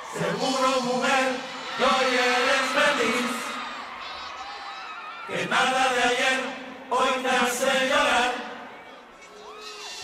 Seguro, mujer, que hoy eres feliz, que nada de ayer